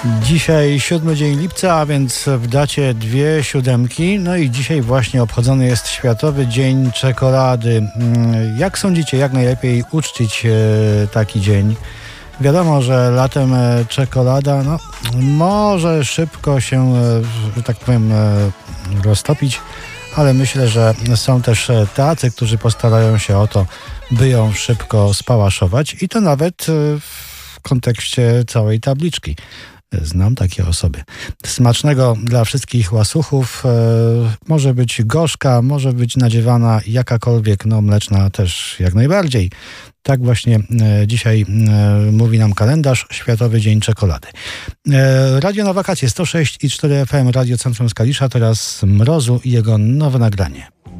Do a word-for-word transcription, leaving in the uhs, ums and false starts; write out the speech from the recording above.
Dzisiaj siódmy dzień lipca, a więc w dacie dwie siódemki. No i dzisiaj właśnie obchodzony jest Światowy Dzień Czekolady. Jak sądzicie, jak najlepiej uczcić taki dzień? Wiadomo, że latem czekolada no, może szybko się, że tak powiem, roztopić, ale myślę, że są też tacy, którzy postarają się o to, by ją szybko spałaszować i to nawet w kontekście całej tabliczki. Znam takie osoby. Smacznego dla wszystkich łasuchów. E, może być gorzka, może być nadziewana jakakolwiek, no mleczna też jak najbardziej. Tak właśnie e, dzisiaj e, mówi nam kalendarz Światowy Dzień Czekolady. E, Radio na wakacje sto sześć i cztery F M, Radio Centrum z Kalisza, teraz Mrozu i jego nowe nagranie.